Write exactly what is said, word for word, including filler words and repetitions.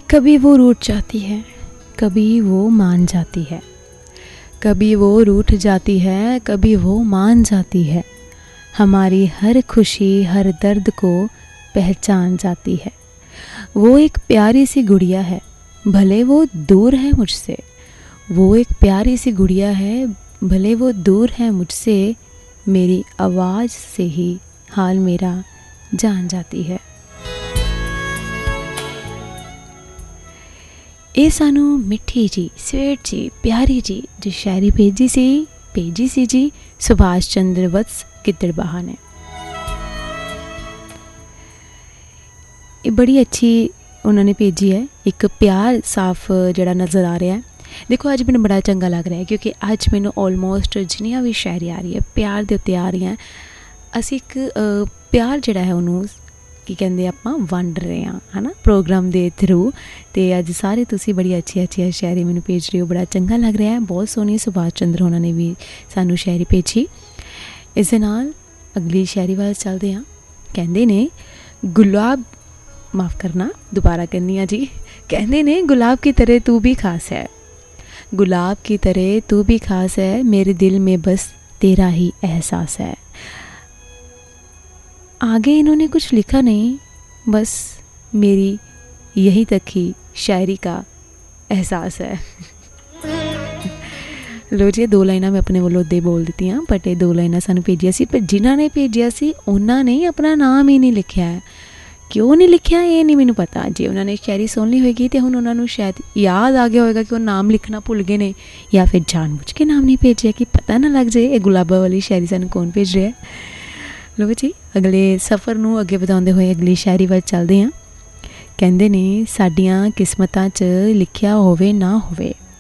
कभी वो रूठ जाती है, कभी वो मान जाती है, कभी वो रूठ जाती है, कभी वो मान जाती है। हमारी हर खुशी हर दर्द को पहचान जाती है। वो एक प्यारी सी गुड़िया है, भले वो दूर है मुझसे। वो एक प्यारी सी गुड़िया है, भले वो दूर है मुझसे। मेरी आवाज़ से ही हाल मेरा जान जाती है। ਇਹ ਸਾਨੂੰ ਮਿੱਠੀ ਜੀ ਸਵੀਟ ਜੀ ਪਿਆਰੀ ਜੀ ਜੋ ਸ਼ਾਇਰੀ ਭੇਜੀ ਸੀ ਭੇਜੀ ਸੀ ਜੀ ਸੁਭਾਸ਼ ਚੰਦਰ ਵਤਸ ਗਿੱਦੜਬਾਹਾ ਨੇ। ਇਹ ਬੜੀ ਅੱਛੀ ਉਹਨਾਂ ਨੇ ਭੇਜੀ ਹੈ। ਇੱਕ ਪਿਆਰ ਸਾਫ਼ ਜਿਹੜਾ ਨਜ਼ਰ ਆ ਰਿਹਾ ਹੈ। ਦੇਖੋ ਅੱਜ ਮੈਨੂੰ ਬੜਾ ਚੰਗਾ ਲੱਗ ਰਿਹਾ ਹੈ ਕਿਉਂਕਿ ਅੱਜ ਮੈਨੂੰ ਆਲਮੋਸਟ ਜਿੰਨੀਆਂ ਵੀ ਸ਼ਾਇਰੀ ਆ ਰਹੀ ਹੈ ਪਿਆਰ ਦੇ ਉੱਤੇ ਆ ਰਹੀਆਂ। ਅਸੀਂ ਇੱਕ ਪਿਆਰ ਜਿਹੜਾ ਹੈ ਉਹਨੂੰ ਕੀ ਕਹਿੰਦੇ ਆਪਾਂ ਵੰਡ ਰਹੇ ਹਾਂ ਹੈ ਨਾ ਪ੍ਰੋਗਰਾਮ ਦੇ ਥਰੂ। ਅਤੇ ਅੱਜ ਸਾਰੇ ਤੁਸੀਂ ਬੜੀ ਅੱਛੀ ਅੱਛੀ ਸ਼ਾਇਰੀ ਮੈਨੂੰ ਭੇਜ ਰਹੇ ਹੋ, ਬੜਾ ਚੰਗਾ ਲੱਗ ਰਿਹਾ ਹੈ। ਬਹੁਤ ਸੋਹਣੀ ਸੁਭਾਸ਼ ਚੰਦਰ ਉਹਨਾਂ ਨੇ ਵੀ ਸਾਨੂੰ ਸ਼ਾਇਰੀ ਭੇਜੀ। ਇਸ ਦੇ ਨਾਲ ਅਗਲੀ ਸ਼ਾਇਰੀ ਵੱਲ ਚੱਲਦੇ ਹਾਂ। ਕਹਿੰਦੇ ਨੇ ਗੁਲਾਬ ਮਾफ़ ਕਰਨਾ ਦੁਬਾਰਾ ਕਰਨੀ ਆ ਜੀ। ਕਹਿੰਦੇ ਨੇ ਗੁਲਾਬ की तरह तू भी खास है, गुलाब की तरह तू भी खास है, मेरे दिल में बस तेरा ही एहसास है। आगे इन्होंने कुछ लिखा नहीं, बस मेरी यही तक ही शायरी का एहसास है। लो जी दो लाइना मैं अपने वालों दे बोल दी हाँ, बट ये दो लाइना सानू भेजिया सी, पर जिन्होंने भेजिया सी उन्होंने अपना नाम ही नहीं लिखा है। क्यों नहीं लिखा ये नहीं मैनू पता। जे उन्होंने शायरी सुन ली होगी तो हुण उन्होंने शायद याद आ गया होगा कि वो नाम लिखना भुल गए ने, या फिर जानबूझ के नाम नहीं भेजा कि पता ना लग जाए ये गुलाबा वाली शायरी सानू कौन भेज रहा है। लो जी अगले सफ़र नूं अगे वधाउंदे होए अगली शायरी वल चलदे हां। कहंदे ने साडियां किस्मतां च लिखिया होवे ना होवे,